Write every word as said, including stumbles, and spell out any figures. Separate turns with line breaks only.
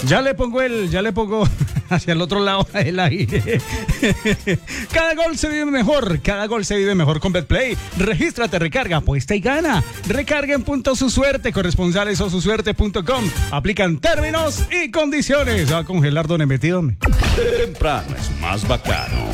Ya le pongo el, ya le pongo hacia el otro lado el aire. Cada gol se vive mejor, cada gol se vive mejor con Betplay. Regístrate, recarga, apuesta y gana. Recarga en punto su suerte, corresponsales o su suerte punto com. Aplican términos y condiciones. Va a congelar donde metido.
Temprano es más bacano.